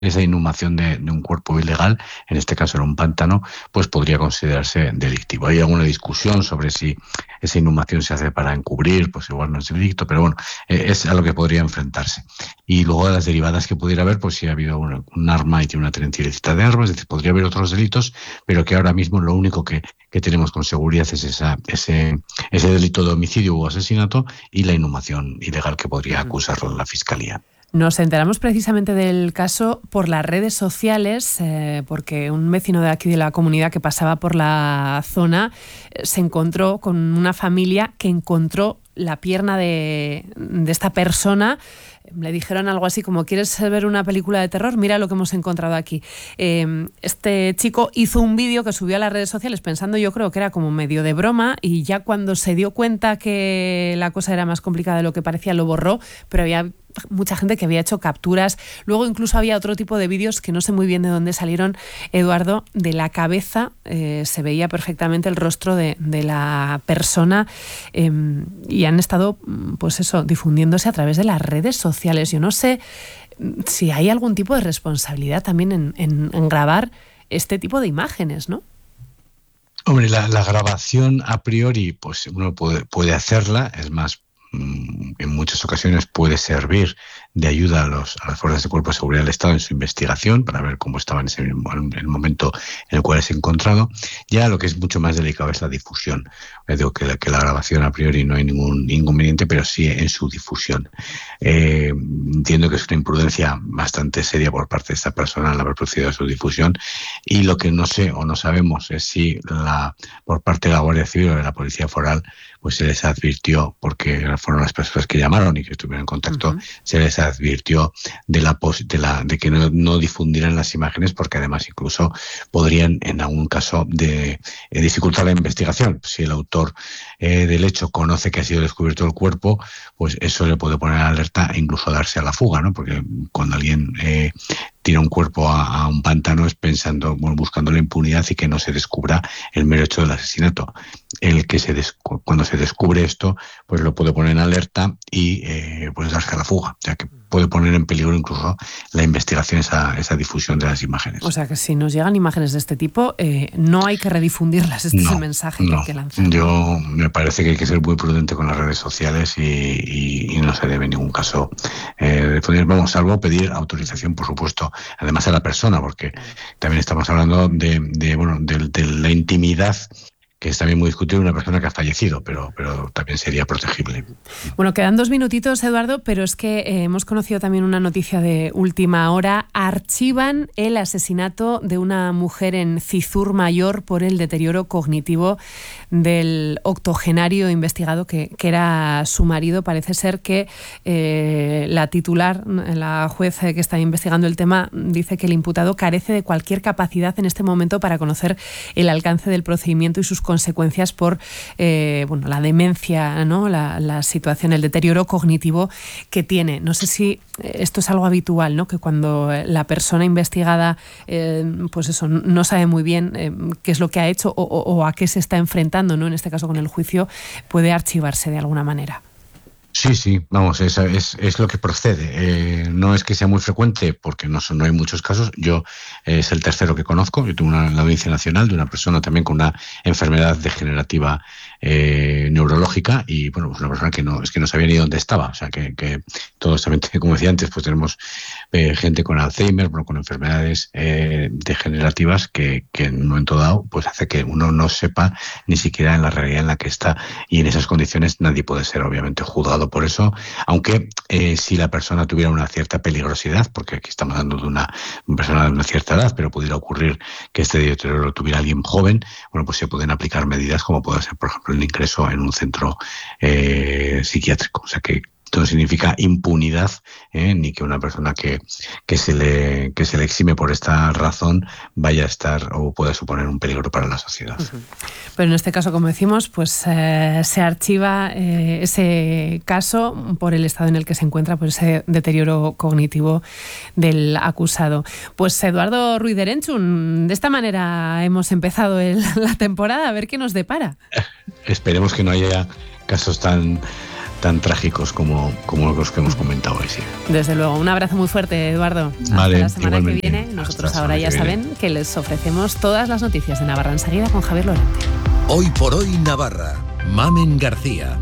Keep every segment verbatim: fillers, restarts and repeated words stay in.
esa inhumación de, de un cuerpo ilegal, en este caso era un pántano, pues podría considerarse delictivo. Hay alguna discusión sobre si esa inhumación se hace para encubrir, pues igual no es delito, pero bueno, eh, es a lo que podría enfrentarse. Y luego de las derivadas que pudiera haber, pues si ha habido un, un arma y tiene una tenencia ilícita de armas, es decir, podría haber otros delitos, pero que ahora mismo lo único que, que tenemos con seguridad es esa, ese, ese delito de homicidio o asesinato y la inhumación ilegal que podría acusarlo la Fiscalía. Nos enteramos precisamente del caso por las redes sociales, eh, porque un vecino de aquí de la comunidad que pasaba por la zona eh, se encontró con una familia que encontró la pierna de, de esta persona. Le dijeron algo así como: ¿quieres ver una película de terror? Mira lo que hemos encontrado aquí. Eh, este chico hizo un vídeo que subió a las redes sociales pensando, yo creo que era como medio de broma, y ya cuando se dio cuenta que la cosa era más complicada de lo que parecía, lo borró, pero había mucha gente que había hecho capturas. Luego incluso había otro tipo de vídeos que no sé muy bien de dónde salieron, Eduardo. De la cabeza eh, se veía perfectamente el rostro de, de la persona eh, y han estado, pues eso, difundiéndose a través de las redes sociales. Yo no sé si hay algún tipo de responsabilidad también en, en, en grabar este tipo de imágenes, ¿no? Hombre, la, la grabación a priori, pues uno puede, puede hacerla, es más, en muchas ocasiones puede servir de ayuda a, los, a las fuerzas de cuerpo de seguridad del Estado en su investigación para ver cómo estaba en, ese, en el momento en el cual es encontrado. Ya lo que es mucho más delicado es la difusión. Les digo que la, que la grabación a priori no hay ningún inconveniente, pero sí en su difusión. Eh, entiendo que es una imprudencia bastante seria por parte de esta persona al haber procedido a su difusión, y lo que no sé o no sabemos es si la, por parte de la Guardia Civil o de la Policía Foral pues se les advirtió, porque fueron las personas que llamaron y que estuvieron en contacto, uh-huh. se les advirtió de la, de, la, de que no, no difundieran las imágenes, porque además incluso podrían en algún caso de, eh, dificultar la investigación. Si el autor eh, del hecho conoce que ha sido descubierto el cuerpo, pues eso le puede poner en alerta e incluso darse a la fuga, ¿no? Porque cuando alguien eh, tira un cuerpo a, a un pantano es pensando, bueno, buscando la impunidad y que no se descubra el mero hecho del asesinato. El que se des, cuando se descubre esto, pues lo puede poner en alerta y eh, pues darse a la fuga. O sea que puede poner en peligro incluso la investigación, esa, esa difusión de las imágenes. O sea que si nos llegan imágenes de este tipo, eh, no hay que redifundirlas. Este no, es el mensaje no. que hay que lanzar. Yo me parece que hay que ser muy prudente con las redes sociales y, y, y no se debe en ningún caso eh, difundir. Vamos, salvo pedir autorización, por supuesto, además a la persona, porque también estamos hablando de, de bueno, de, de la intimidad, que es también muy discutible, una persona que ha fallecido, pero, pero también sería protegible. Bueno, quedan dos minutitos, Eduardo, pero es que eh, hemos conocido también una noticia de última hora. Archivan el asesinato de una mujer en Cizur Mayor por el deterioro cognitivo del octogenario investigado, que, que era su marido. Parece ser que eh, la titular, la juez que está investigando el tema, dice que el imputado carece de cualquier capacidad en este momento para conocer el alcance del procedimiento y sus consecuencias por eh, bueno, la demencia, ¿no? la, la situación, el deterioro cognitivo que tiene. No sé si esto es algo habitual, ¿no? Que cuando la persona investigada eh, pues eso, no sabe muy bien eh, qué es lo que ha hecho o, o, o a qué se está enfrentando, ¿no? En este caso con el juicio, puede archivarse de alguna manera. Sí, sí, vamos, es, es, es lo que procede. Eh, no es que sea muy frecuente, porque no, son, no hay muchos casos. Yo eh, es el tercero que conozco. Yo tuve una la Audiencia Nacional de una persona también con una enfermedad degenerativa eh, neurológica, y bueno, pues una persona que no es que no sabía ni dónde estaba. O sea, que, que todos también, como decía antes, pues tenemos eh, gente con Alzheimer, bueno, con enfermedades eh, degenerativas que, que en un momento dado pues hace que uno no sepa ni siquiera en la realidad en la que está, y en esas condiciones nadie puede ser obviamente juzgado por eso, aunque eh, si la persona tuviera una cierta peligrosidad, porque aquí estamos hablando de una, una persona de una cierta edad, pero pudiera ocurrir que este deterioro lo tuviera alguien joven, bueno, pues se pueden aplicar medidas como puede ser, por ejemplo, el ingreso en un centro eh, psiquiátrico. O sea que esto no significa impunidad, eh, ni que una persona que, que, se le, que se le exime por esta razón vaya a estar o pueda suponer un peligro para la sociedad. Uh-huh. Pero en este caso, como decimos, pues eh, se archiva eh, ese caso por el estado en el que se encuentra, por ese deterioro cognitivo del acusado. Pues Eduardo Ruiz de Erenchun, de esta manera hemos empezado el, la temporada, a ver qué nos depara. Esperemos que no haya casos tan tan trágicos como, como los que hemos comentado hoy. Sí. Desde luego, un abrazo muy fuerte, Eduardo. Vale, hasta la semana igualmente. que viene. Nosotros Hasta la ahora ya semana que saben viene. que les ofrecemos todas las noticias de Navarra enseguida con Javier Lorente. Hoy por hoy Navarra. Mamen García.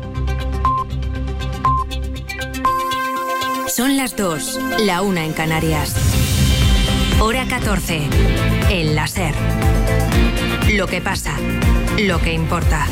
Son las dos, la una en Canarias. Hora catorce. El La SER. Lo que pasa, lo que importa.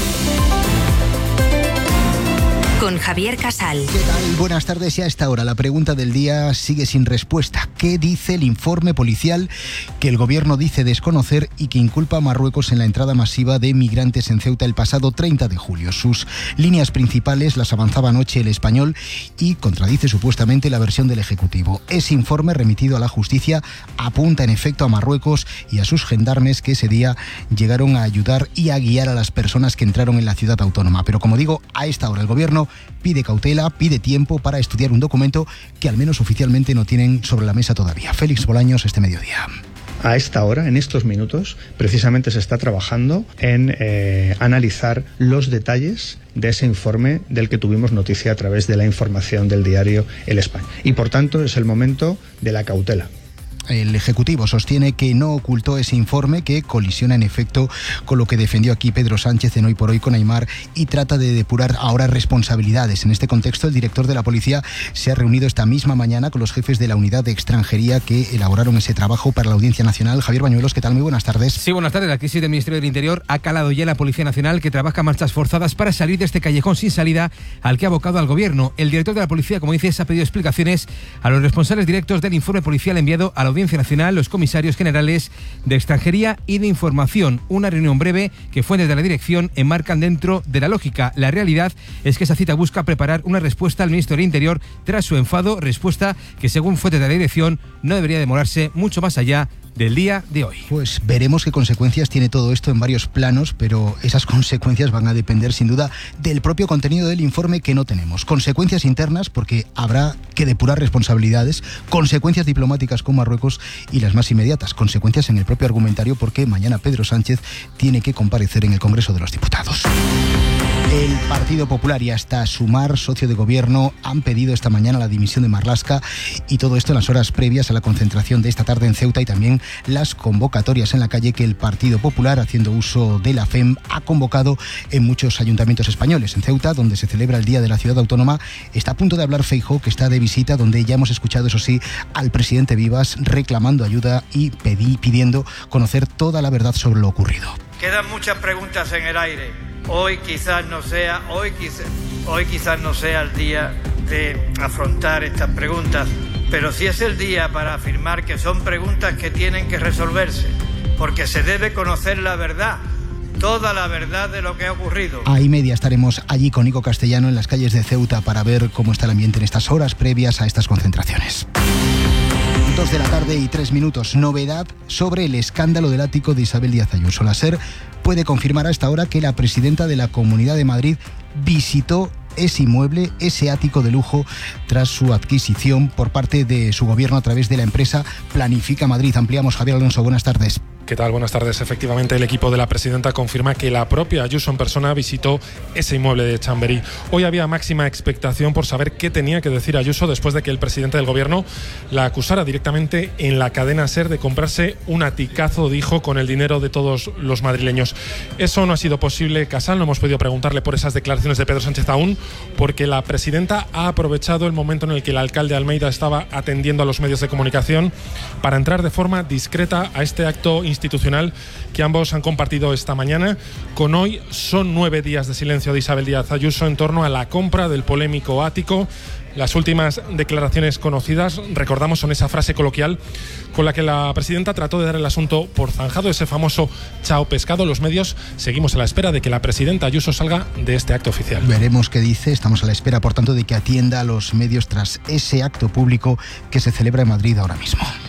Con Javier Casal. ¿Qué tal? Buenas tardes. Y a esta hora la pregunta del día sigue sin respuesta. ¿Qué dice el informe policial que el gobierno dice desconocer y que inculpa a Marruecos en la entrada masiva de migrantes en Ceuta el pasado treinta de julio? Sus líneas principales las avanzaba anoche El Español y contradice supuestamente la versión del Ejecutivo. Ese informe remitido a la justicia apunta en efecto a Marruecos y a sus gendarmes que ese día llegaron a ayudar y a guiar a las personas que entraron en la ciudad autónoma. Pero como digo, a esta hora el gobierno pide cautela, pide tiempo para estudiar un documento que al menos oficialmente no tienen sobre la mesa todavía. Félix Bolaños, este mediodía. A esta hora, en estos minutos, precisamente se está trabajando en eh, analizar los detalles de ese informe del que tuvimos noticia a través de la información del diario El Español. Y por tanto es el momento de la cautela. El Ejecutivo sostiene que no ocultó ese informe, que colisiona en efecto con lo que defendió aquí Pedro Sánchez en Hoy por Hoy con Aimar, y trata de depurar ahora responsabilidades. En este contexto, el director de la Policía se ha reunido esta misma mañana con los jefes de la unidad de extranjería que elaboraron ese trabajo para la Audiencia Nacional. Javier Bañuelos, ¿qué tal? Muy buenas tardes. Sí, buenas tardes. La crisis del Ministerio del Interior ha calado ya en la Policía Nacional, que trabaja marchas forzadas para salir de este callejón sin salida al que ha abocado al Gobierno. El director de la Policía, como dices, ha pedido explicaciones a los responsables directos del informe policial enviado a la Audiencia Nacional, los comisarios generales de Extranjería y de Información. Una reunión breve que fuentes de la dirección enmarcan dentro de la lógica. La realidad es que esa cita busca preparar una respuesta al ministro del Interior tras su enfado, respuesta que según fuentes de la dirección no debería demorarse mucho más allá del día de hoy. Pues veremos qué consecuencias tiene todo esto en varios planos, pero esas consecuencias van a depender sin duda del propio contenido del informe, que no tenemos. Consecuencias internas, porque habrá que depurar responsabilidades, consecuencias diplomáticas con Marruecos y las más inmediatas, consecuencias en el propio argumentario, porque mañana Pedro Sánchez tiene que comparecer en el Congreso de los Diputados. El Partido Popular y hasta Sumar, socio de gobierno, han pedido esta mañana la dimisión de Marlaska, y todo esto en las horas previas a la concentración de esta tarde en Ceuta, y también las convocatorias en la calle que el Partido Popular, haciendo uso de la F E M, ha convocado en muchos ayuntamientos españoles. En Ceuta, donde se celebra el Día de la Ciudad Autónoma, está a punto de hablar Feijóo, que está de visita, donde ya hemos escuchado, eso sí, al presidente Vivas reclamando ayuda y pedí, pidiendo conocer toda la verdad sobre lo ocurrido. Quedan muchas preguntas en el aire. Hoy quizás no sea, hoy quizás, hoy quizás no sea el día de afrontar estas preguntas, pero sí es el día para afirmar que son preguntas que tienen que resolverse, porque se debe conocer la verdad, toda la verdad de lo que ha ocurrido. A y media estaremos allí con Nico Castellano en las calles de Ceuta para ver cómo está el ambiente en estas horas previas a estas concentraciones. Dos de la tarde y tres minutos. Novedad sobre el escándalo del ático de Isabel Díaz Ayuso. La SER puede confirmar a esta hora que la presidenta de la Comunidad de Madrid visitó ese inmueble, ese ático de lujo, tras su adquisición por parte de su gobierno a través de la empresa Planifica Madrid. Ampliamos. Javier Alonso, buenas tardes. ¿Qué tal? Buenas tardes. Efectivamente, el equipo de la presidenta confirma que la propia Ayuso en persona visitó ese inmueble de Chamberí. Hoy había máxima expectación por saber qué tenía que decir Ayuso después de que el presidente del gobierno la acusara directamente en la cadena SER de comprarse un aticazo, dijo, con el dinero de todos los madrileños. Eso no ha sido posible, Casal. No hemos podido preguntarle por esas declaraciones de Pedro Sánchez aún, porque la presidenta ha aprovechado el momento en el que el alcalde Almeida estaba atendiendo a los medios de comunicación para entrar de forma discreta a este acto institucional que ambos han compartido esta mañana. Con hoy son nueve días de silencio de Isabel Díaz Ayuso en torno a la compra del polémico ático. Las últimas declaraciones conocidas, recordamos, son esa frase coloquial con la que la presidenta trató de dar el asunto por zanjado, ese famoso chao pescado. Los medios seguimos a la espera de que la presidenta Ayuso salga de este acto oficial. Veremos qué dice. Estamos a la espera, por tanto, de que atienda a los medios tras ese acto público que se celebra en Madrid ahora mismo.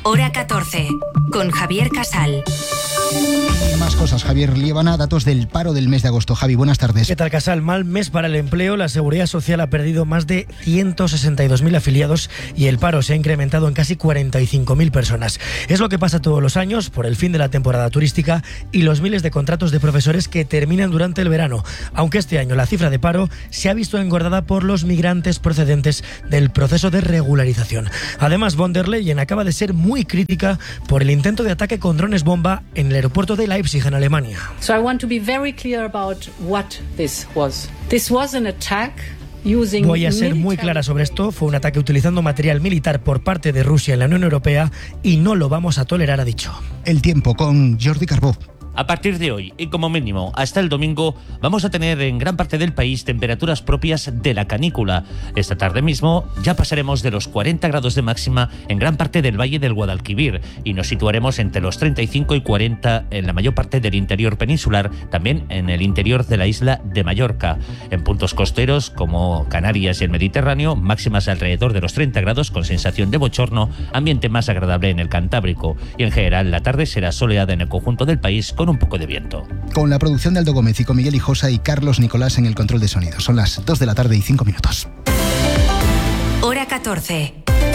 Hora catorce, con Javier Casal. Y más cosas, Javier Liébana, datos del paro del mes de agosto. Javi, buenas tardes. ¿Qué tal, Casal? Mal mes para el empleo. La Seguridad Social ha perdido más de ciento sesenta y dos mil afiliados y el paro se ha incrementado en casi cuarenta y cinco mil personas. Es lo que pasa todos los años por el fin de la temporada turística y los miles de contratos de profesores que terminan durante el verano. Aunque este año la cifra de paro se ha visto engordada por los migrantes procedentes del proceso de regularización. Además, von der Leyen acaba de ser muy crítica por el intento de ataque con drones bomba en el aeropuerto de Leipzig, en Alemania. So I want to be very clear about what this was. This was an attack. Voy a ser muy clara sobre esto. Fue un ataque utilizando material militar por parte de Rusia en la Unión Europea y no lo vamos a tolerar, ha dicho. El tiempo con Jordi Carbó. A partir de hoy, y como mínimo hasta el domingo, vamos a tener en gran parte del país temperaturas propias de la canícula. Esta tarde mismo ya pasaremos de los cuarenta grados de máxima en gran parte del Valle del Guadalquivir y nos situaremos entre los treinta y cinco y cuarenta en la mayor parte del interior peninsular, también en el interior de la isla de Mallorca. En puntos costeros como Canarias y el Mediterráneo, máximas alrededor de los treinta grados con sensación de bochorno, ambiente más agradable en el Cantábrico. Y en general la tarde será soleada en el conjunto del país con un poco de viento. Con la producción de Aldo Gómez y con Miguel Hijosa y Carlos Nicolás en el control de sonido. Son las dos de la tarde y cinco minutos. Hora catorce.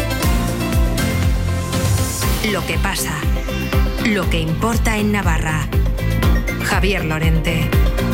Lo que pasa. Lo que importa en Navarra. Javier Lorente.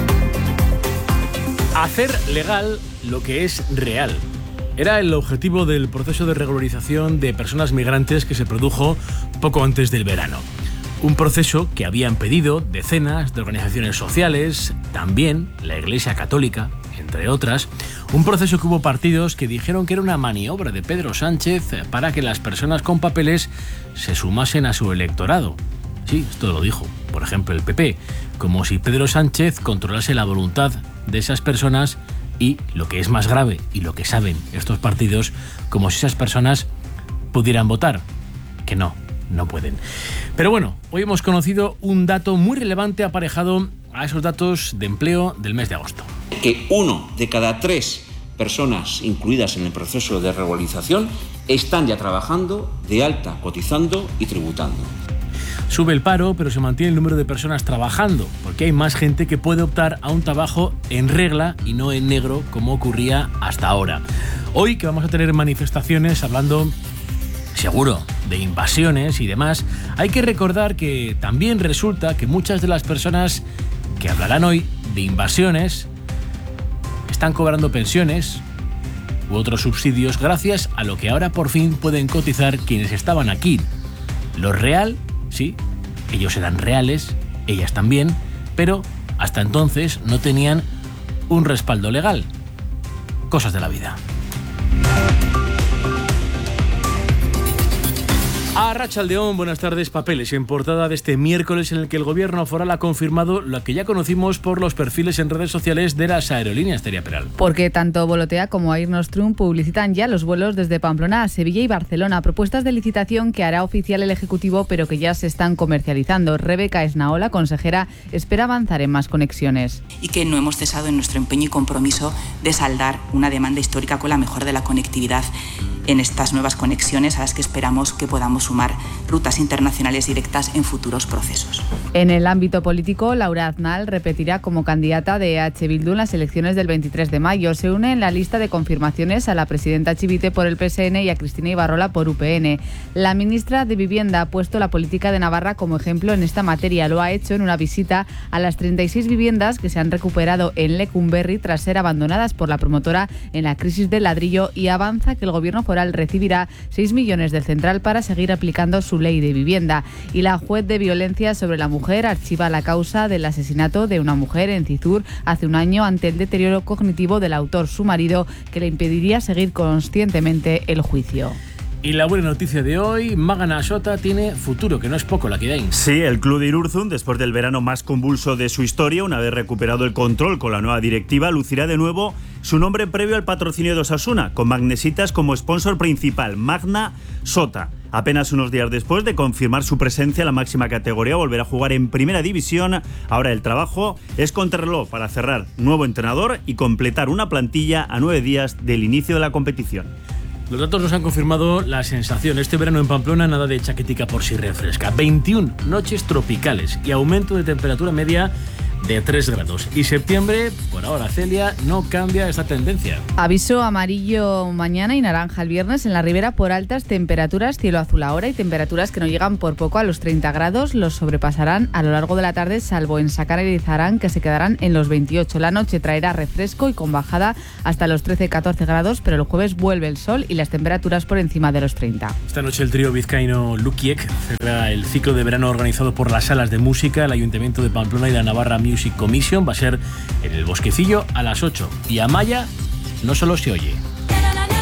Hacer legal lo que es real. Era el objetivo del proceso de regularización de personas migrantes que se produjo poco antes del verano. Un proceso que habían pedido decenas de organizaciones sociales, también la Iglesia Católica, entre otras. Un proceso que hubo partidos que dijeron que era una maniobra de Pedro Sánchez para que las personas con papeles se sumasen a su electorado. Sí, esto lo dijo, por ejemplo, el P P, como si Pedro Sánchez controlase la voluntad de esas personas y, lo que es más grave y lo que saben estos partidos, como si esas personas pudieran votar, que no. No pueden. Pero bueno, hoy hemos conocido un dato muy relevante aparejado a esos datos de empleo del mes de agosto. Que uno de cada tres personas incluidas en el proceso de regularización están ya trabajando de alta, cotizando y tributando. Sube el paro, pero se mantiene el número de personas trabajando, porque hay más gente que puede optar a un trabajo en regla y no en negro, como ocurría hasta ahora. Hoy, que vamos a tener manifestaciones hablando, seguro, de invasiones y demás, hay que recordar que también resulta que muchas de las personas que hablarán hoy de invasiones están cobrando pensiones u otros subsidios gracias a lo que ahora por fin pueden cotizar quienes estaban aquí. Lo real, sí, ellos eran reales, ellas también, pero hasta entonces no tenían un respaldo legal. Cosas de la vida. A Arratsaldeón, buenas tardes. Papeles en portada de este miércoles en el que el gobierno foral ha confirmado lo que ya conocimos por los perfiles en redes sociales de las aerolíneas, Teria Peral. Porque tanto Volotea como Air Nostrum publicitan ya los vuelos desde Pamplona a Sevilla y Barcelona, propuestas de licitación que hará oficial el Ejecutivo pero que ya se están comercializando. Rebeca Esnaola, consejera, espera avanzar en más conexiones. Y que no hemos cesado en nuestro empeño y compromiso de saldar una demanda histórica con la mejora de la conectividad en estas nuevas conexiones a las que esperamos que podamos sumar rutas internacionales directas en futuros procesos. En el ámbito político, Laura Aznal repetirá como candidata de E H Bildu en las elecciones del veintitrés de mayo. Se une en la lista de confirmaciones a la presidenta Chivite por el P S N y a Cristina Ibarrola por U P N. La ministra de Vivienda ha puesto la política de Navarra como ejemplo en esta materia. Lo ha hecho en una visita a las treinta y seis viviendas que se han recuperado en Lecumberri tras ser abandonadas por la promotora en la crisis del ladrillo y avanza que el gobierno foral recibirá seis millones del central para seguir aplicando su ley de vivienda. Y la juez de violencia sobre la mujer archiva la causa del asesinato de una mujer en Cizur hace un año ante el deterioro cognitivo del autor, su marido, que le impediría seguir conscientemente el juicio. Y la buena noticia de hoy, Magana Sota tiene futuro, que no es poco, la Kidain. Sí, el club de Irurzun, después del verano más convulso de su historia, una vez recuperado el control con la nueva directiva, lucirá de nuevo su nombre previo al patrocinio de Osasuna, con Magnesitas como sponsor principal, Magna Sota. Apenas unos días después de confirmar su presencia en la máxima categoría, volverá a jugar en primera división. Ahora el trabajo es contrarreloj para cerrar nuevo entrenador y completar una plantilla a nueve días del inicio de la competición. Los datos nos han confirmado la sensación. Este verano en Pamplona nada de chaquetica por si refresca. veintiuna noches tropicales y aumento de temperatura media de tres grados. Y septiembre, por ahora, Celia, no cambia esta tendencia. Aviso amarillo mañana y naranja el viernes en la Ribera por altas temperaturas, cielo azul ahora y temperaturas que no llegan por poco a los treinta grados. Los sobrepasarán a lo largo de la tarde, salvo en Sácara y Lizarán, que se quedarán en los veintiocho. La noche traerá refresco y con bajada hasta los trece catorce grados, pero el jueves vuelve el sol y las temperaturas por encima de los treinta. Esta noche el trío vizcaíno Lukiek cerra el ciclo de verano organizado por las salas de música, el Ayuntamiento de Pamplona y la Navarra Music Commission. Va a ser en el Bosquecillo a las ocho. Y Amaya no solo se oye.